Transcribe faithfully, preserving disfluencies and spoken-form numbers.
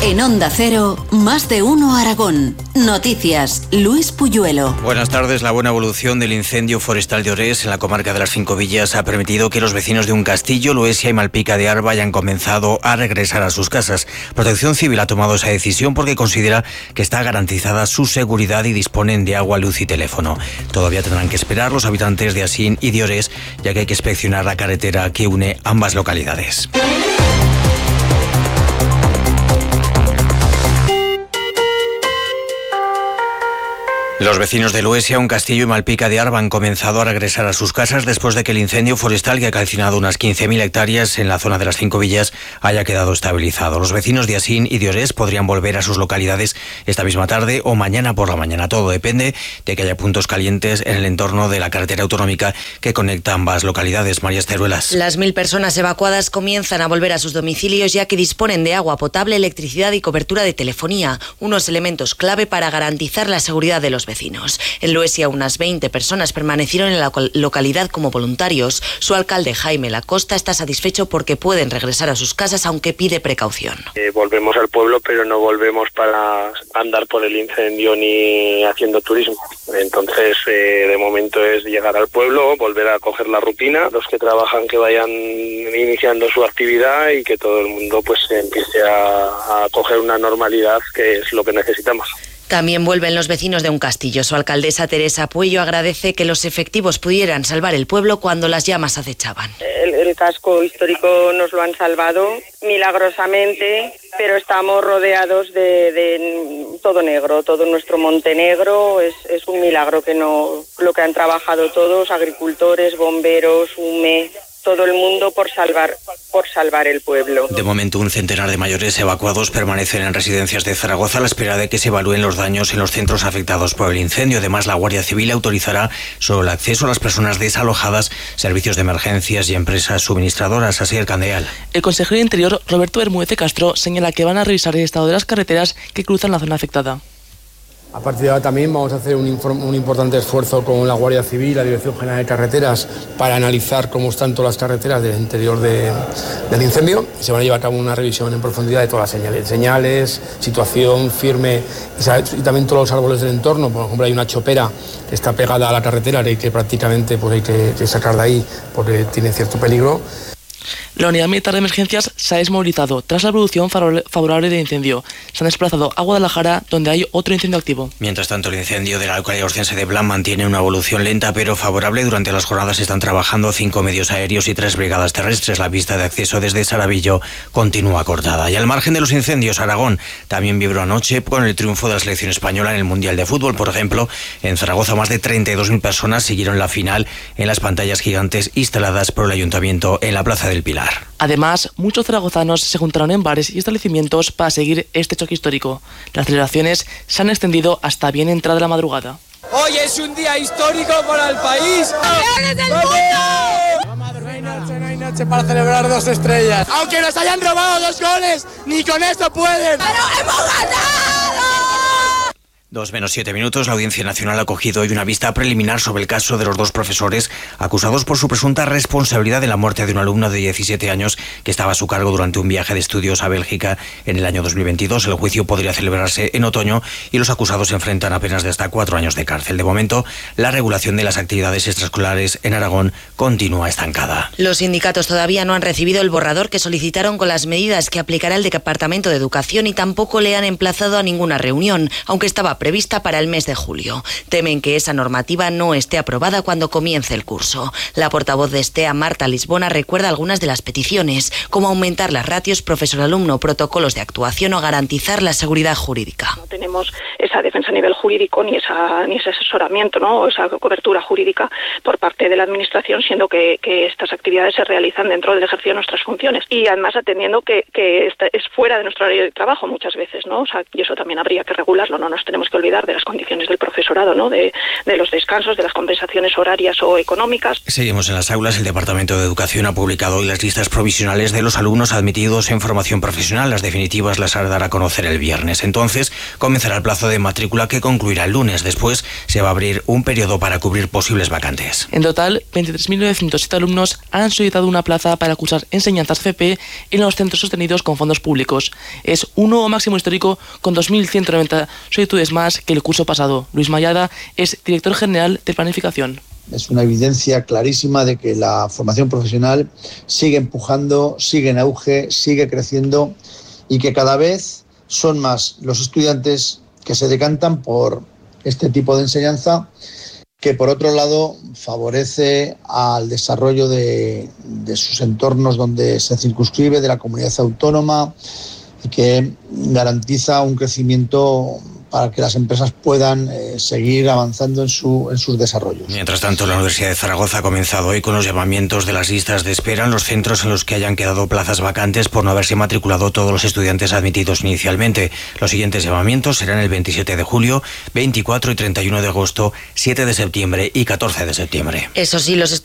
En Onda Cero, Más de Uno Aragón. Noticias, Luis Puyuelo. Buenas tardes. La buena evolución del incendio forestal de Orés en la comarca de las Cinco Villas ha permitido que los vecinos de Uncastillo, Luesia y Malpica de Arba hayan comenzado a regresar a sus casas. Protección Civil ha tomado esa decisión porque considera que está garantizada su seguridad y disponen de agua, luz y teléfono. Todavía tendrán que esperar los habitantes de Asín y de Orés, ya que hay que inspeccionar la carretera que une ambas localidades. Los vecinos de Luesia, Uncastillo y Malpica de Arba han comenzado a regresar a sus casas después de que el incendio forestal que ha calcinado unas quince mil hectáreas en la zona de las Cinco Villas haya quedado estabilizado. Los vecinos de Asín y de Orés podrían volver a sus localidades esta misma tarde o mañana por la mañana. Todo depende de que haya puntos calientes en el entorno de la carretera autonómica que conecta ambas localidades. María Esteruelas. Las mil personas evacuadas comienzan a volver a sus domicilios ya que disponen de agua potable, electricidad y cobertura de telefonía, unos elementos clave para garantizar la seguridad de los vecinos. En Luesia, unas veinte personas permanecieron en la localidad como voluntarios. Su alcalde, Jaime Lacosta, está satisfecho porque pueden regresar a sus casas, aunque pide precaución. Eh, volvemos al pueblo, pero no volvemos para andar por el incendio ni haciendo turismo. Entonces, eh, de momento es llegar al pueblo, volver a coger la rutina, los que trabajan que vayan iniciando su actividad y que todo el mundo pues empiece a, a coger una normalidad, que es lo que necesitamos. También vuelven los vecinos de Uncastillo. Su alcaldesa Teresa Puello agradece que los efectivos pudieran salvar el pueblo cuando las llamas acechaban. El, el casco histórico nos lo han salvado milagrosamente, pero estamos rodeados de, de todo negro, todo nuestro monte negro. Es, es un milagro que no lo que han trabajado todos, agricultores, bomberos, U M E... todo el mundo por salvar por salvar el pueblo. De momento, un centenar de mayores evacuados permanecen en residencias de Zaragoza a la espera de que se evalúen los daños en los centros afectados por el incendio. Además, la Guardia Civil autorizará solo el acceso a las personas desalojadas, servicios de emergencias y empresas suministradoras. Así el Candeal. El consejero de Interior, Roberto Bermúdez de Castro, señala que van a revisar el estado de las carreteras que cruzan la zona afectada. A partir de ahora también vamos a hacer un, inform- un importante esfuerzo con la Guardia Civil, la Dirección General de Carreteras, para analizar cómo están todas las carreteras del interior de, del incendio. Se van a llevar a cabo una revisión en profundidad de todas las señales, señales, situación firme y, y también todos los árboles del entorno. Por ejemplo, hay una chopera que está pegada a la carretera y que prácticamente pues, hay que, que sacar de ahí porque tiene cierto peligro. La unidad militar de emergencias se ha desmovilizado tras la evolución favorable del incendio. Se han desplazado a Guadalajara, donde hay otro incendio activo. Mientras tanto, el incendio de la localidad orciense de Blan mantiene una evolución lenta pero favorable. Durante las jornadas están trabajando cinco medios aéreos y tres brigadas terrestres. La pista de acceso desde Saravillo continúa cortada. Y al margen de los incendios, Aragón también vibró anoche con el triunfo de la selección española en el Mundial de Fútbol. Por ejemplo, en Zaragoza más de treinta y dos mil personas siguieron la final en las pantallas gigantes instaladas por el Ayuntamiento en la Plaza del Pilar. Además, muchos zaragozanos se juntaron en bares y establecimientos para seguir este choque histórico. Las celebraciones se han extendido hasta bien entrada la madrugada. Hoy es un día histórico para el país. ¡Campeones del mundo! No hay noche, no hay noche para celebrar dos estrellas. Aunque nos hayan robado dos goles, ni con eso pueden. ¡Pero hemos ganado! Dos menos siete minutos, la Audiencia Nacional ha acogido hoy una vista preliminar sobre el caso de los dos profesores acusados por su presunta responsabilidad en la muerte de un alumno de diecisiete años que estaba a su cargo durante un viaje de estudios a Bélgica en el año dos mil veintidós. El juicio podría celebrarse en otoño y los acusados se enfrentan a penas de hasta cuatro años de cárcel. De momento, la regulación de las actividades extraescolares en Aragón continúa estancada. Los sindicatos todavía no han recibido el borrador que solicitaron con las medidas que aplicará el Departamento de Educación y tampoco le han emplazado a ninguna reunión, aunque estaba prevista para el mes de julio. Temen que esa normativa no esté aprobada cuando comience el curso. La portavoz de STEA, Marta Lisbona, recuerda algunas de las peticiones, como aumentar las ratios profesor-alumno, protocolos de actuación o garantizar la seguridad jurídica. No tenemos esa defensa a nivel jurídico ni esa ni ese asesoramiento, ¿no? O esa cobertura jurídica por parte de la Administración, siendo que, que estas actividades se realizan dentro del ejercicio de nuestras funciones y además atendiendo que, que esta es fuera de nuestro horario de trabajo muchas veces, ¿no? O sea, y eso también habría que regularlo, no nos tenemos que que olvidar de las condiciones del profesorado, ¿no? De, de los descansos, de las compensaciones horarias o económicas. Seguimos en las aulas. El Departamento de Educación ha publicado hoy las listas provisionales de los alumnos admitidos en formación profesional. Las definitivas las hará dar a conocer el viernes. Entonces comenzará el plazo de matrícula, que concluirá el lunes. Después se va a abrir un periodo para cubrir posibles vacantes. En total, veintitrés mil novecientos siete alumnos han solicitado una plaza para cursar enseñanzas F P en los centros sostenidos con fondos públicos. Es un nuevo máximo histórico, con dos mil ciento noventa solicitudes más que el curso pasado. Luis Mayada es director general de Planificación. Es una evidencia clarísima de que la formación profesional sigue empujando, sigue en auge, sigue creciendo, y que cada vez son más los estudiantes que se decantan por este tipo de enseñanza, que por otro lado favorece al desarrollo de, de sus entornos donde se circunscribe, de la comunidad autónoma, y que garantiza un crecimiento para que las empresas puedan eh, seguir avanzando en, su, en sus desarrollos. Mientras tanto, la Universidad de Zaragoza ha comenzado hoy con los llamamientos de las listas de espera en los centros en los que hayan quedado plazas vacantes por no haberse matriculado todos los estudiantes admitidos inicialmente. Los siguientes llamamientos serán el veintisiete de julio, veinticuatro y treinta y uno de agosto, siete de septiembre y catorce de septiembre. Eso sí, los